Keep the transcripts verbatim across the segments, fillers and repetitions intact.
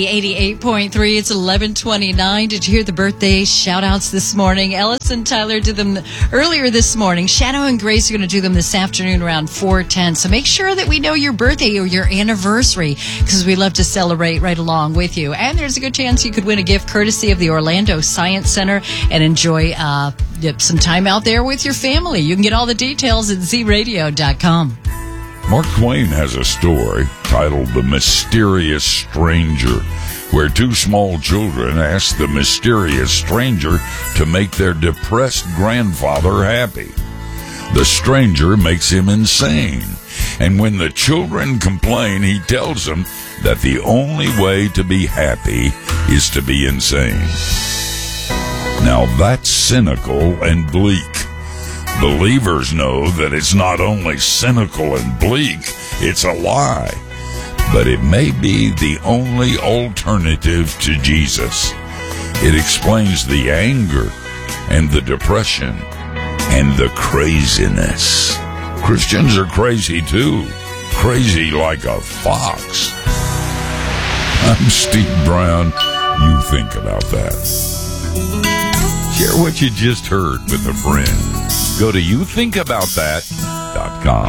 eighty-eight point three, it's eleven twenty-nine. Did you hear the birthday shout-outs this morning? Ellis and Tyler did them earlier this morning. Shadow and Grace are going to do them this afternoon around four ten. So make sure that we know your birthday or your anniversary, because we love to celebrate right along with you. And there's a good chance you could win a gift courtesy of the Orlando Science Center and enjoy uh, some time out there with your family. You can get all the details at z radio dot com. Mark Twain has a story titled The Mysterious Stranger, where two small children ask the mysterious stranger to make their depressed grandfather happy. The stranger makes him insane, and when the children complain, he tells them that the only way to be happy is to be insane. Now that's cynical and bleak. Believers know that it's not only cynical and bleak, it's a lie. But it may be the only alternative to Jesus. It explains the anger and the depression and the craziness. Christians are crazy too. Crazy like a fox. I'm Steve Brown. You think about that. Share what you just heard with a friend. Go to you think about that dot com.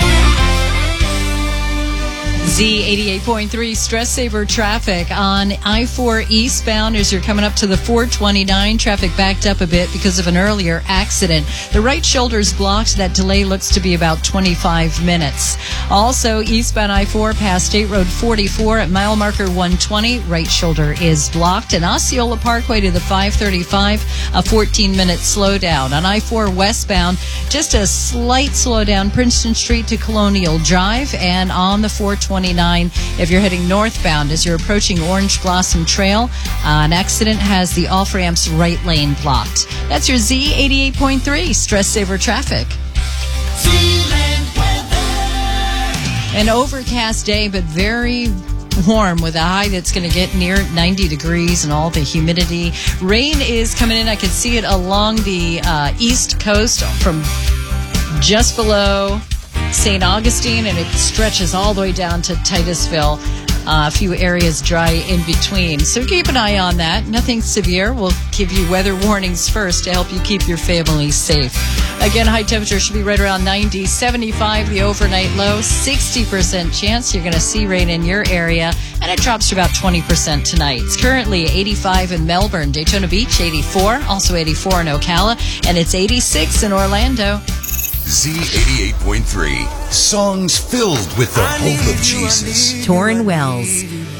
Z eighty-eight point three stress saver traffic on I four eastbound as you're coming up to the four twenty-nine. Traffic backed up a bit because of an earlier accident. The right shoulder's blocked. That delay looks to be about twenty-five minutes. Also, eastbound I four past State Road forty-four at mile marker one twenty. Right shoulder is blocked. And Osceola Parkway to the five thirty-five, a fourteen minute slowdown. On I four westbound, just a slight slowdown, Princeton Street to Colonial Drive. And on the four twenty-nine, if you're heading northbound as you're approaching Orange Blossom Trail, uh, an accident has the off-ramps right lane blocked. That's your Z eighty-eight point three stress saver traffic. An overcast day, but very warm with a high that's going to get near ninety degrees and all the humidity. Rain is coming in. I can see it along the uh, east coast from just below Saint Augustine, and it stretches all the way down to Titusville. Uh, a few areas dry in between. So keep an eye on that. Nothing severe. We'll give you weather warnings first to help you keep your family safe. Again, high temperature should be right around ninety, seventy-five the overnight low, sixty percent chance you're going to see rain in your area, and it drops to about twenty percent tonight. It's currently eighty-five in Melbourne, Daytona Beach eighty-four, also eighty-four in Ocala, and it's eighty-six in Orlando. Z eighty-eight point three. Songs filled with the hope of Jesus. Torrin Wells.